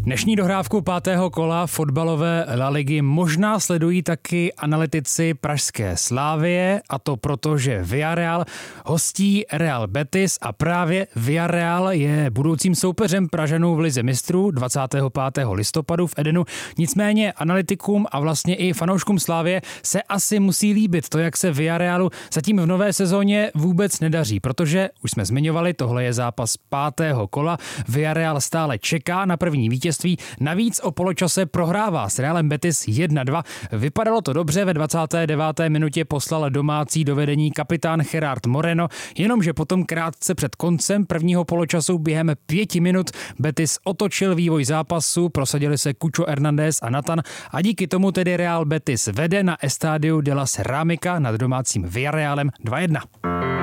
Dnešní dohrávku 5. kola fotbalové La Ligy možná sledují taky analytici pražské Slavie, a to proto, že Villarreal hostí Real Betis a právě Villarreal je budoucím soupeřem Pražanů v Lize mistrů 25. listopadu v Edenu. Nicméně analytikům a vlastně i fanouškům Slavie se asi musí líbit to, jak se Villarrealu zatím v nové sezóně vůbec nedaří, protože už jsme zmiňovali, tohle je zápas 5. kola. Villarreal stále čeká na první vítězství. Navíc o poločase prohrává s Realem Betis 1-2. Vypadalo to dobře, ve 29. minutě poslal domácí do vedení kapitán Gerard Moreno, jenomže potom krátce před koncem prvního poločasu během 5 minut Betis otočil vývoj zápasu, prosadili se Cucho Hernández a Nathan a díky tomu tedy Real Betis vede na Estadio de la Cerámica nad domácím Villarrealem 2-1.